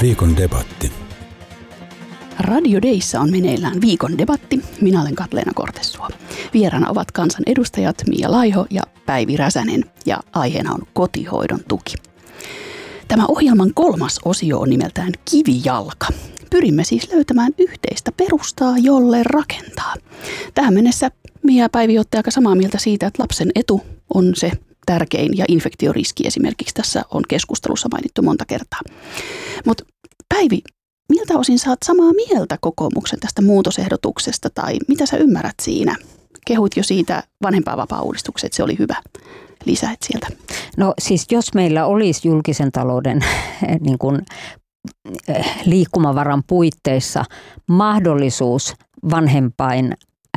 Viikon debatti. Radio Dayssa on meneillään viikon debatti. Minä olen Katleena Kortessuo. Vieraana ovat kansanedustajat Mia Laiho ja Päivi Räsänen ja aiheena on kotihoidon tuki. Tämä ohjelman 3. osio on nimeltään Kivijalka. Pyrimme siis löytämään yhteistä perustaa, jolle rakentaa. Tähän mennessä Mia ja Päivi olette aika samaa mieltä siitä, että lapsen etu on se tärkein ja infektioriski esimerkiksi tässä on keskustelussa mainittu monta kertaa. Mutta Päivi, miltä osin saat samaa mieltä kokoomuksen tästä muutosehdotuksesta tai mitä sä ymmärrät siinä? Kehut jo siitä vanhempainvapaa-uudistukset, että se oli hyvä. Lisäät sieltä. No siis jos meillä olisi julkisen talouden niin kuin, liikkumavaran puitteissa mahdollisuus vanhempain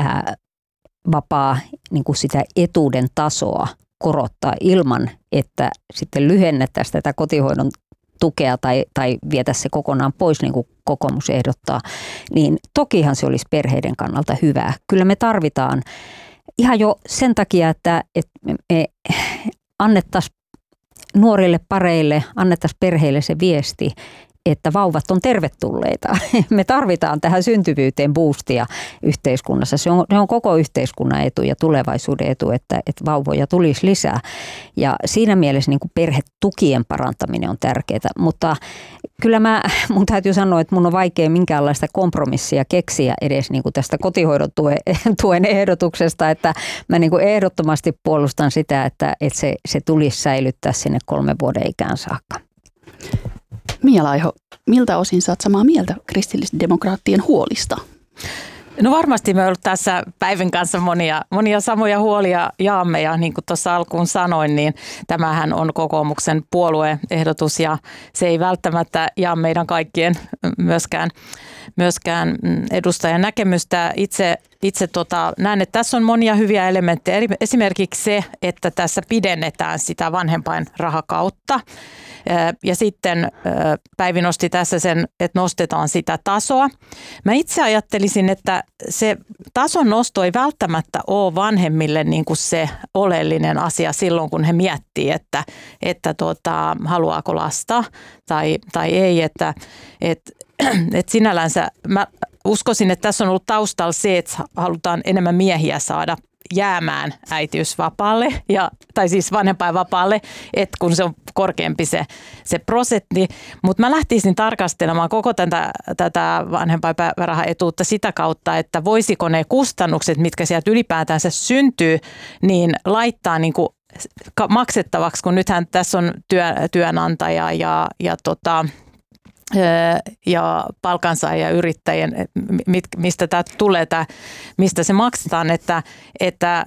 vapaa niin kuin sitä etuuden tasoa korottaa ilman, että sitten lyhennettäisiin tätä kotihoidon tukea tai vietä se kokonaan pois, niin kuin kokoomus ehdottaa, niin tokihan se olisi perheiden kannalta hyvää. Kyllä me tarvitaan ihan jo sen takia, että me annettaisiin nuorille pareille, annettaisiin perheille se viesti, että vauvat on tervetulleita. Me tarvitaan tähän syntyvyyteen boostia yhteiskunnassa. Se on koko yhteiskunnan etu ja tulevaisuuden etu, että vauvoja tulisi lisää. Ja siinä mielessä niin kuin perhetukien parantaminen on tärkeää. Mutta kyllä mun täytyy sanoa, että mun on vaikea minkäänlaista kompromissia keksiä edes niin kuin tästä kotihoidon tuen ehdotuksesta. Että mä niin kuin ehdottomasti puolustan sitä, että se tulisi säilyttää sinne 3 vuoden ikään saakka. Mia Laiho, miltä osin saat samaa mieltä kristillisdemokraattien huolista? No varmasti me ollaan tässä Päivin kanssa monia samoja huolia jaamme ja niin kuin tuossa alkuun sanoin, niin tämähän on kokoomuksen puolueehdotus ja se ei välttämättä jaa meidän kaikkien myöskään edustajan näkemystä. Itse näen, että tässä on monia hyviä elementtejä. Esimerkiksi se, että tässä pidennetään sitä vanhempainrahakautta. Ja sitten Päivi nosti tässä sen, että nostetaan sitä tasoa. Mä itse ajattelisin, että se tason nosto ei välttämättä ole vanhemmille niin kuin se oleellinen asia silloin, kun he miettii, että haluaako lasta tai ei. Että sinällänsä mä uskoisin, että tässä on ollut taustalla se, että halutaan enemmän miehiä saada jäämään äitiysvapaalle, tai siis vanhempainvapaalle, että kun se on korkeampi se prosentti. Mutta mä lähtisin tarkastelemaan koko tätä vanhempainpäivärahaetuutta sitä kautta, että voisiko ne kustannukset, mitkä sieltä ylipäätänsä syntyy, niin laittaa niin kuin maksettavaksi, kun nythän tässä on työnantaja ja palkansaaja yrittäjien, mistä tämä tulee, mistä se maksetaan, että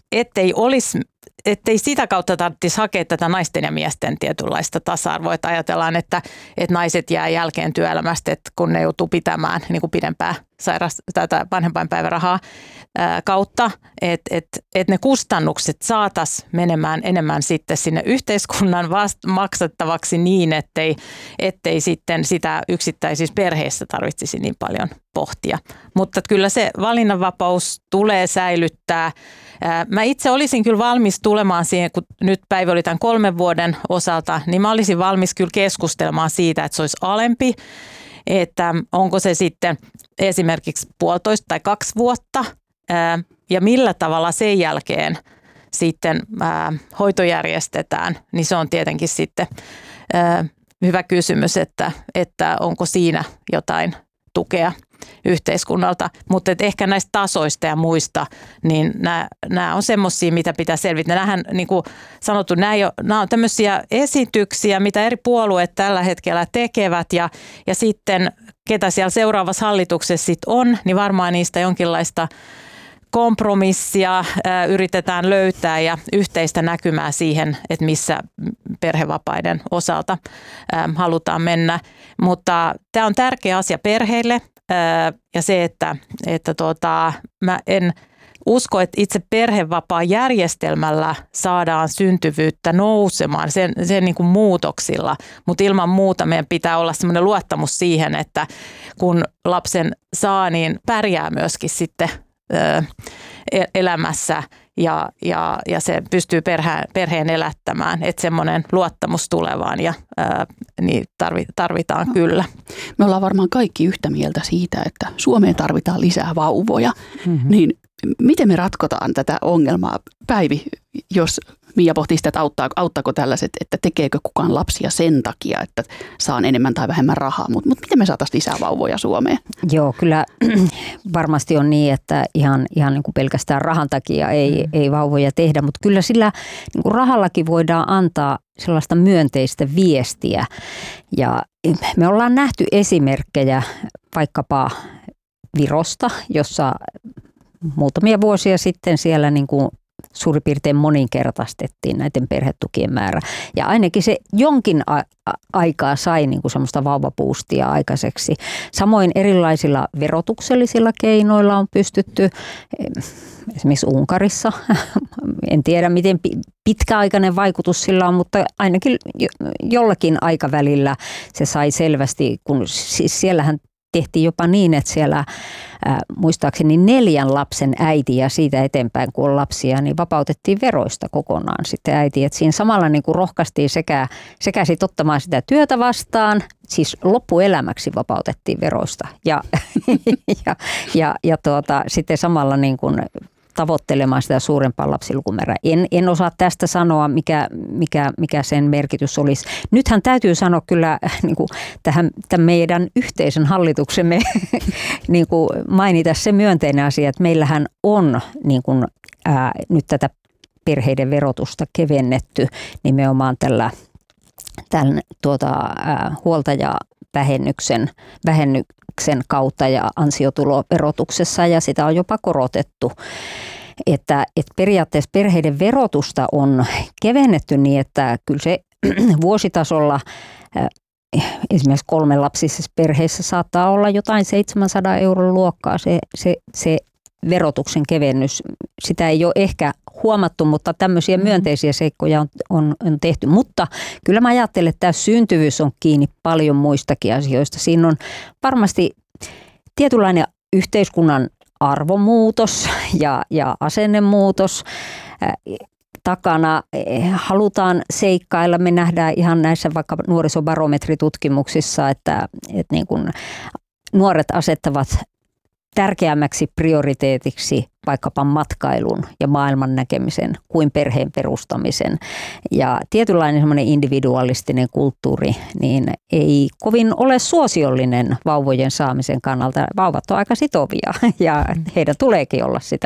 ettei sitä kautta tarvitsisi hakea tätä naisten ja miesten tietynlaista tasa-arvoa, että ajatellaan, että naiset jää jälkeen työelämästä, että kun ne joutuu pitämään niin kuin pidempää tätä vanhempainpäivärahaa kautta, että ne kustannukset saataisiin menemään enemmän sitten sinne yhteiskunnan maksettavaksi niin, ettei sitten sitä yksittäisissä perheissä tarvitsisi niin paljon pohtia. Mutta kyllä se valinnanvapaus tulee säilyttää. Mä itse olisin kyllä valmis tulemaan siihen, kun nyt Päivi oli tämän 3 vuoden osalta, niin mä olisin valmis kyllä keskustelemaan siitä, että se olisi alempi, että onko se sitten esimerkiksi 1,5 tai 2 vuotta ja millä tavalla sen jälkeen sitten hoito järjestetään, niin se on tietenkin sitten hyvä kysymys, että onko siinä jotain tukea yhteiskunnalta, mutta ehkä näistä tasoista ja muista, niin nämä on semmoisia, mitä pitää selvittää. Nämähän, niin kuin sanottu, nämä on tämmöisiä esityksiä, mitä eri puolueet tällä hetkellä tekevät ja sitten ketä siellä seuraavassa hallituksessa sitten on, niin varmaan niistä jonkinlaista kompromissia yritetään löytää ja yhteistä näkymää siihen, että missä perhevapaiden osalta halutaan mennä. Mutta tämä on tärkeä asia perheille ja se, että mä en usko, että itse perhevapaajärjestelmällä saadaan syntyvyyttä nousemaan sen niin kuin muutoksilla, mutta ilman muuta meidän pitää olla semmoinen luottamus siihen, että kun lapsen saa, niin pärjää myöskin sitten elämässä ja se pystyy perheen elättämään, että semmoinen luottamus tulevaan ja niin tarvitaan kyllä. Me ollaan varmaan kaikki yhtä mieltä siitä, että Suomeen tarvitaan lisää vauvoja. Niin miten me ratkotaan tätä ongelmaa? Päivi, jos Mia pohtii sitä, että auttaako tällaiset, että tekeekö kukaan lapsia sen takia, että saan enemmän tai vähemmän rahaa, mutta miten me saataisiin lisää vauvoja Suomeen? Joo, kyllä varmasti on niin, että ihan niin kuin pelkästään rahan takia ei vauvoja tehdä, mutta kyllä sillä niin kuin rahallakin voidaan antaa sellaista myönteistä viestiä. Ja me ollaan nähty esimerkkejä vaikkapa Virosta, jossa muutamia vuosia sitten siellä niin kuin suurin piirtein moninkertaistettiin näiden perhetukien määrä. Ja ainakin se jonkin aikaa sai niin kuin semmoista vauvapuustia aikaiseksi. Samoin erilaisilla verotuksellisilla keinoilla on pystytty, esimerkiksi Unkarissa, en tiedä miten pitkäaikainen vaikutus sillä on, mutta ainakin jollakin aikavälillä se sai selvästi, kun siis siellähän tehtiin jopa niin, että siellä muistaakseni 4 lapsen äiti ja siitä eteenpäin, kun on lapsia, niin vapautettiin veroista kokonaan sitten äiti. Että siinä samalla niin kuin rohkaistiin sekä sit ottamaan sitä työtä vastaan, siis loppuelämäksi vapautettiin veroista ja sitten samalla niin kuin tavoittelemaan sitä suurempaa lapsilukumäärää. En osaa tästä sanoa, mikä sen merkitys olisi. Nythän täytyy sanoa kyllä niin kuin tämän meidän yhteisen hallituksemme niin kuin mainita se myönteinen asia, että meillähän on niin kuin, nyt tätä perheiden verotusta kevennetty nimenomaan tämän huoltajavähennyksen kautta ja ansiotuloverotuksessa, ja sitä on jopa korotettu. Että periaatteessa perheiden verotusta on kevennetty niin, että kyllä se vuositasolla esimerkiksi 3-lapsisessa perheessä saattaa olla jotain 700 euron luokkaa se verotuksen kevennys. Sitä ei ole ehkä huomattu, mutta tämmöisiä myönteisiä seikkoja on tehty. Mutta kyllä mä ajattelen, että tämä syntyvyys on kiinni paljon muistakin asioista. Siinä on varmasti tietynlainen yhteiskunnan arvomuutos ja asennemuutos takana. Halutaan seikkailla. Me nähdään ihan näissä vaikka nuorisobarometritutkimuksissa, että niin kuin nuoret asettavat tärkeämmäksi prioriteetiksi vaikkapa matkailun ja maailman näkemisen kuin perheen perustamisen. Ja tietynlainen semmoinen individualistinen kulttuuri niin ei kovin ole suosiollinen vauvojen saamisen kannalta. Vauvat on aika sitovia ja heidän tuleekin olla sitä.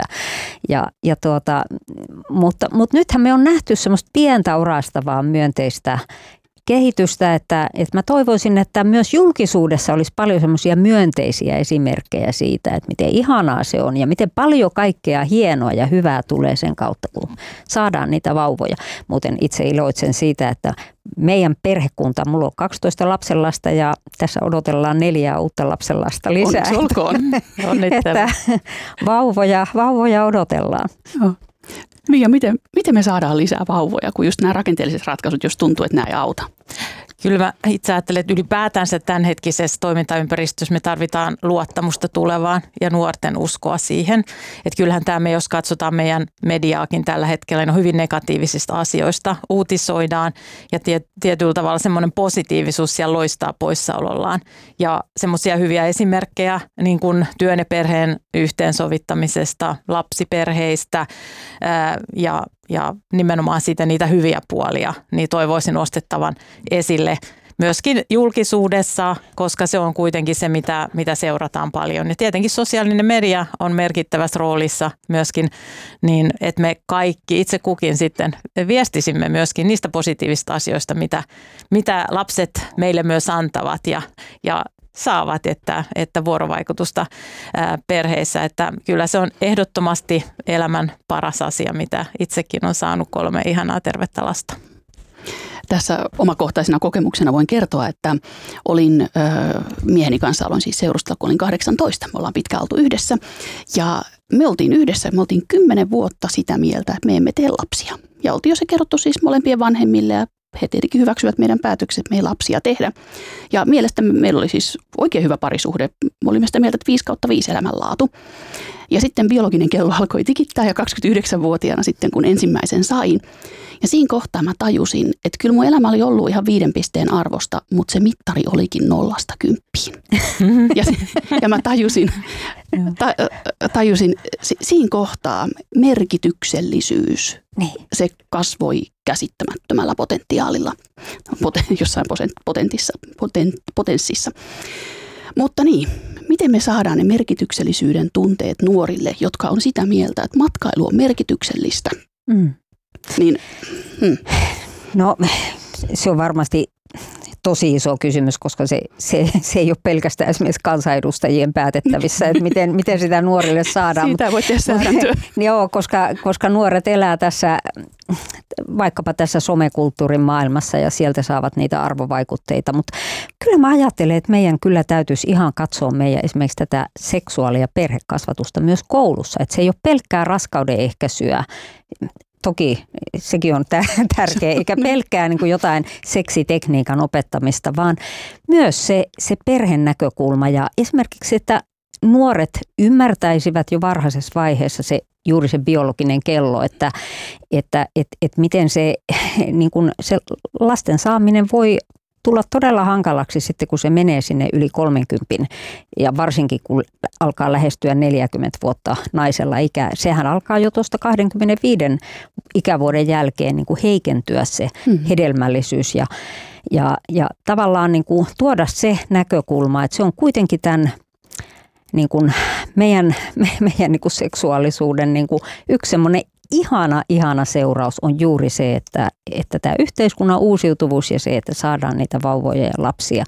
Mutta nythän me on nähty semmoista pientä orastavaa myönteistä kehitystä, että mä toivoisin, että myös julkisuudessa olisi paljon semmoisia myönteisiä esimerkkejä siitä, että miten ihanaa se on ja miten paljon kaikkea hienoa ja hyvää tulee sen kautta, kun saadaan niitä vauvoja. Muuten itse iloitsen siitä, että meidän perhekunta, mulla on 12 lapsenlasta ja tässä odotellaan 4 uutta lapsenlasta lisää. Onneksi olkoon. Että vauvoja odotellaan. Joo. Mia, miten me saadaan lisää vauvoja, kun just nämä rakenteelliset ratkaisut, jos tuntuu, että nämä ei auta? Kyllä mä itse ajattelen, että ylipäätänsä tämänhetkisessä toimintaympäristössä me tarvitaan luottamusta tulevaan ja nuorten uskoa siihen. Että kyllähän tämä, jos katsotaan meidän mediaakin tällä hetkellä, niin on hyvin negatiivisista asioista uutisoidaan ja tietyllä tavalla semmoinen positiivisuus siellä loistaa poissaolollaan. Ja semmoisia hyviä esimerkkejä niin kuin työn ja perheen yhteensovittamisesta, lapsiperheistä ja nimenomaan siitä niitä hyviä puolia, niin toivoisin nostettavan esille myöskin julkisuudessa, koska se on kuitenkin se, mitä seurataan paljon. Ja tietenkin sosiaalinen media on merkittävässä roolissa myöskin, niin että me kaikki itse kukin sitten viestisimme myöskin niistä positiivista asioista, mitä lapset meille myös antavat ja saavat, että vuorovaikutusta perheissä, että kyllä se on ehdottomasti elämän paras asia, mitä itsekin on saanut 3 ihanaa tervettä lasta. Tässä omakohtaisena kokemuksena voin kertoa, että olin mieheni kanssa, aloin siis seurustella, kun olin 18. Me ollaan pitkään oltu yhdessä ja me oltiin yhdessä, me oltiin 10 vuotta sitä mieltä, että me emme tee lapsia. Ja oltiin jo se kerrottu siis molempien vanhemmille ja he tietenkin hyväksyvät meidän päätökset, että me ei lapsia tehdä. Ja mielestäni meillä oli siis oikein hyvä parisuhde. Me olimme sitä mieltä, että 5/5 elämänlaatu. Ja sitten biologinen kello alkoi tikittää ja 29-vuotiaana sitten, kun ensimmäisen sain. Ja siinä kohtaa mä tajusin, että kyllä mun elämä oli ollut ihan 5 pisteen arvosta, mutta se mittari olikin 0–10. Ja mä tajusin siinä kohtaa merkityksellisyys. Niin. Se kasvoi käsittämättömällä potentiaalilla, jossain potenssissa. Mutta niin, miten me saadaan ne merkityksellisyyden tunteet nuorille, jotka on sitä mieltä, että matkailu on merkityksellistä? No se on varmasti tosi iso kysymys, koska se ei ole pelkästään esimerkiksi kansanedustajien päätettävissä, että miten sitä nuorille saadaan. Siitä voi tehdä säädäntöä. Joo, koska nuoret elää tässä, vaikkapa tässä somekulttuurin maailmassa ja sieltä saavat niitä arvovaikutteita, mutta kyllä mä ajattelen, että meidän kyllä täytyisi ihan katsoa meidän esimerkiksi tätä seksuaali- ja perhekasvatusta myös koulussa, että se ei ole pelkkää raskauden ehkäisyä. Toki sekin on tärkeä, eikä pelkkää niin kuin jotain seksitekniikan opettamista, vaan myös se perheen näkökulma ja esimerkiksi, että nuoret ymmärtäisivät jo varhaisessa vaiheessa juuri se biologinen kello, että miten se, niin kuin se lasten saaminen voi tulla todella hankalaksi sitten, kun se menee sinne yli 30 ja varsinkin kun alkaa lähestyä 40 vuotta naisella ikää. Sehän alkaa jo tuosta 25 ikävuoden jälkeen niin kuin heikentyä se hedelmällisyys ja tavallaan niin kuin tuoda se näkökulma, että se on kuitenkin tämän niin kuin meidän niin kuin seksuaalisuuden niin kuin yksi semmoinen ihana seuraus on juuri se, että tämä yhteiskunnan uusiutuvuus ja se, että saadaan niitä vauvoja ja lapsia.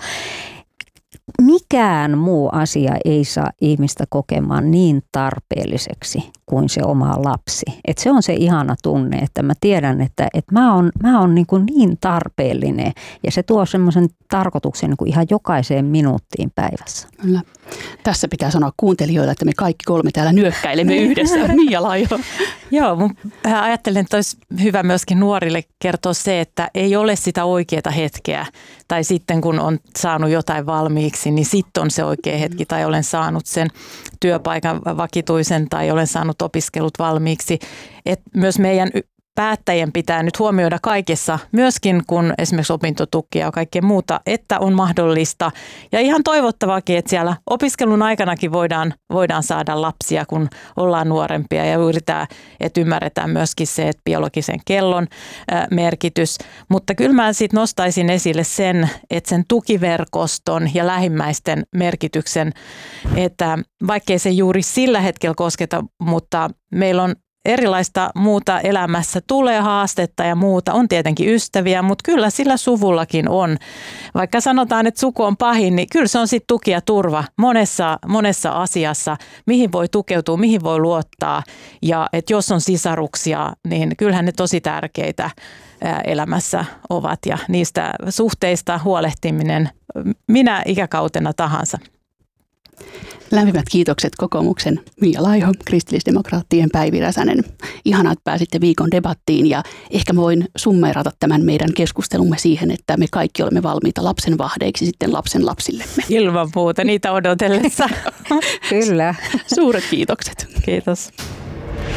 Mikään muu asia ei saa ihmistä kokemaan niin tarpeelliseksi kuin se oma lapsi. Et se on se ihana tunne, että mä tiedän, että mä oon niin tarpeellinen ja se tuo semmoisen tarkoituksen niin kuin ihan jokaiseen minuuttiin päivässä. Kyllä. Tässä pitää sanoa kuuntelijoille, että me kaikki 3 täällä nyökkäilemme yhdessä. Mia Laiho. Joo, ajattelen, että olisi hyvä myöskin nuorille kertoa se, että ei ole sitä oikeaa hetkeä. Tai sitten kun on saanut jotain valmiiksi, niin sitten on se oikea hetki. Tai olen saanut sen työpaikan vakituisen tai olen saanut opiskelut valmiiksi. Et myös meidän päättäjien pitää nyt huomioida kaikessa, myöskin kun esimerkiksi opintotukia ja kaikkea muuta, että on mahdollista. Ja ihan toivottavaakin, että siellä opiskelun aikanakin voidaan saada lapsia, kun ollaan nuorempia. Ja juuri tämä, että ymmärretään myöskin se, että biologisen kellon merkitys. Mutta kyllä mä sitten nostaisin esille sen, että sen tukiverkoston ja lähimmäisten merkityksen, että vaikkei se juuri sillä hetkellä kosketa, mutta meillä on erilaista muuta elämässä, tulee haastetta ja muuta, on tietenkin ystäviä, mutta kyllä sillä suvullakin on. Vaikka sanotaan, että suku on pahin, niin kyllä se on sitten tuki ja turva monessa asiassa, mihin voi tukeutua, mihin voi luottaa. Ja että jos on sisaruksia, niin kyllähän ne tosi tärkeitä elämässä ovat ja niistä suhteista huolehtiminen minä ikäkautena tahansa. Lämpimät kiitokset kokoomuksen Mia Laiho, kristillisdemokraattien Päivi Räsänen. Ihanaa, että pääsitte viikon debattiin ja ehkä voin summeerata tämän meidän keskustelumme siihen, että me kaikki olemme valmiita lapsen vahdeiksi sitten lapsen lapsillemme. Ilman muuta, niitä odotellessa. Kyllä. Suuret kiitokset. Kiitos.